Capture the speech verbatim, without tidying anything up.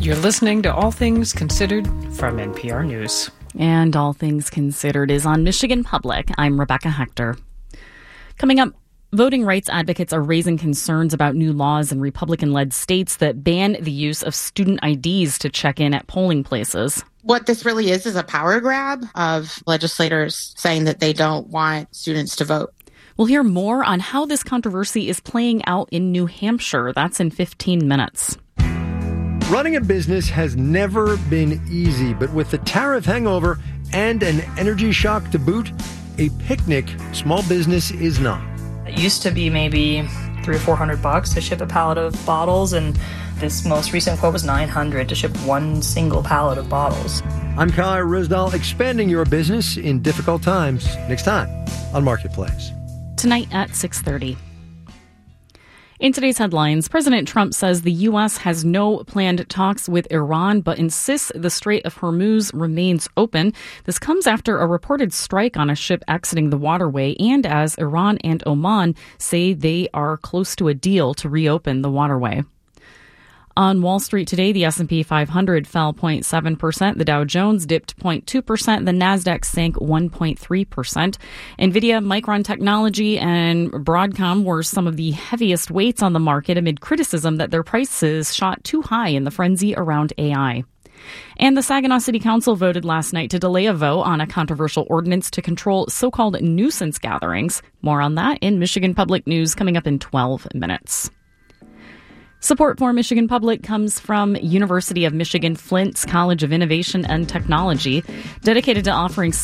You're listening to All Things Considered from N P R News. And All Things Considered is on Michigan Public. I'm Rebecca Hector. Coming up, voting rights advocates are raising concerns about new laws in Republican-led states that ban the use of student I Ds to check in at polling places. What this really is is a power grab of legislators saying that they don't want students to vote. We'll hear more on how this controversy is playing out in New Hampshire. That's in fifteen minutes. Running a business has never been easy, but with the tariff hangover and an energy shock to boot, a picnic small business is not. It used to be maybe three or four hundred bucks to ship a pallet of bottles, and this most recent quote was nine hundred to ship one single pallet of bottles. I'm Kai Risdal, expanding your business in difficult times. Next time on Marketplace. Tonight at six thirty. In today's headlines, President Trump says the U S has no planned talks with Iran, but insists the Strait of Hormuz remains open. This comes after a reported strike on a ship exiting the waterway, and as Iran and Oman say they are close to a deal to reopen the waterway. On Wall Street today, the S and P five hundred fell zero point seven percent. The Dow Jones dipped zero point two percent. The Nasdaq sank one point three percent. NVIDIA, Micron Technology, and Broadcom were some of the heaviest weights on the market amid criticism that their prices shot too high in the frenzy around A I. And the Saginaw City Council voted last night to delay a vote on a controversial ordinance to control so-called nuisance gatherings. More on that in Michigan Public News coming up in twelve minutes. Support for Michigan Public comes from University of Michigan Flint's College of Innovation and Technology, dedicated to offering